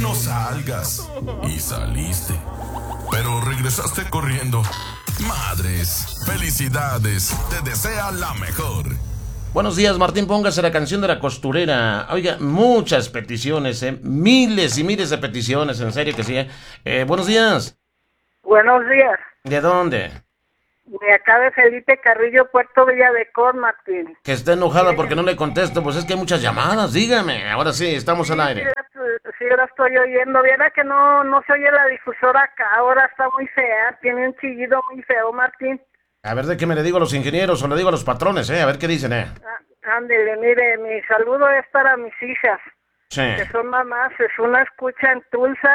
No salgas. Y saliste. Pero regresaste corriendo. Madres, felicidades. Te desea la mejor. Buenos días, Martín, póngase la canción de La Costurera. Oiga, muchas peticiones, miles y miles de peticiones, en serio que sí. Buenos días. Buenos días. ¿De dónde? De acá de Felipe Carrillo, Puerto Villavecor, Martín. Que está enojada porque no le contesto, pues es que hay muchas llamadas, dígame. Ahora sí, estamos al aire. Sí, ahora estoy oyendo. Viera que no se oye la difusora acá, ahora está muy fea, tiene un chillido muy feo, Martín. A ver, ¿de qué me le digo a los ingenieros o le digo a los patrones, A ver qué dicen, Ándele, mire, mi saludo es para mis hijas, Sí. que son mamás. Es una escucha en Tulsa,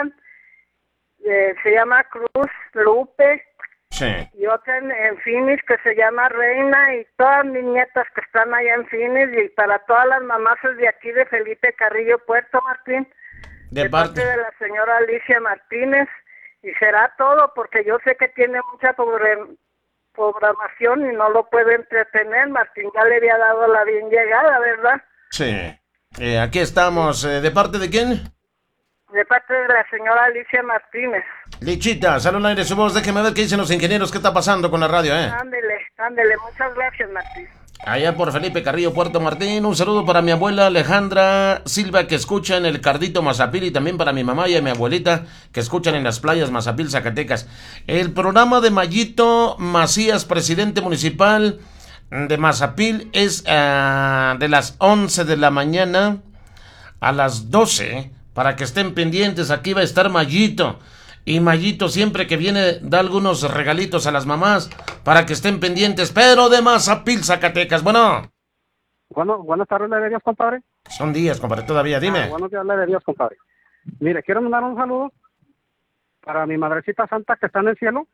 se llama Cruz Lupe, Sí. y otra en Phoenix que se llama Reina, y todas mis nietas que están allá en Phoenix, y para todas las mamás de aquí de Felipe Carrillo, Puerto Martín, de parte de la señora Alicia Martínez. Y será todo, porque yo sé que tiene mucha programación y no lo puede entretener, Martín. Ya le había dado la bien llegada, ¿verdad? Sí. Aquí estamos. ¿De parte de quién? De parte de la señora Alicia Martínez. Lichita, sale al aire su voz. Déjeme ver qué dicen los ingenieros. ¿Qué está pasando con la radio, Ándele. Muchas gracias, Martín. Allá por Felipe Carrillo, Puerto Martín. Un saludo para mi abuela Alejandra Silva, que escucha en el Cardito Mazapil, y también para mi mamá y a mi abuelita, que escuchan en las playas Mazapil, Zacatecas. El programa de Mayito Macías, presidente municipal de Mazapil, es de las 11 de la mañana a las 12, para que estén pendientes. Aquí va a estar Mayito. Y Mayito siempre que viene da algunos regalitos a las mamás para que estén pendientes, pero de Mazapil, Zacatecas. Bueno, buenas tardes, le de Dios, compadre. Son días, compadre, todavía, dime. Buenos días, le de Dios, compadre. Mire, quiero mandar un saludo para mi madrecita santa que está en el cielo.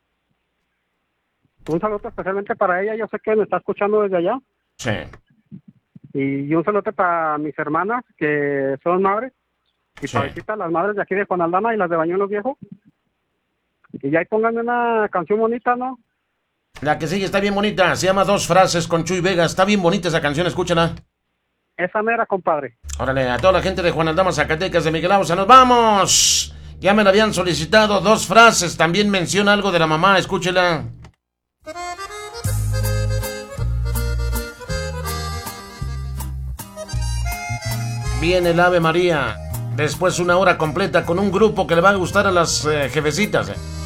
Un saludo especialmente para ella, yo sé que me está escuchando desde allá. Sí. Y un saludo para mis hermanas que son madres. Y Sí. para las madres de aquí de Juan Aldama y las de Bañuelos Viejo. Y ya ahí pónganme una canción bonita, ¿no? La que sigue está bien bonita, se llama Dos Frases con Chuy Vega. Está bien bonita esa canción, escúchala. Esa mera, compadre. Órale, a toda la gente de Juan Aldama, Zacatecas, de Miguel Ausa, ¡nos vamos! Ya me la habían solicitado. Dos Frases, también menciona algo de la mamá, escúchela. Viene el Ave María. Después una hora completa con un grupo que le va a gustar a las jefecitas.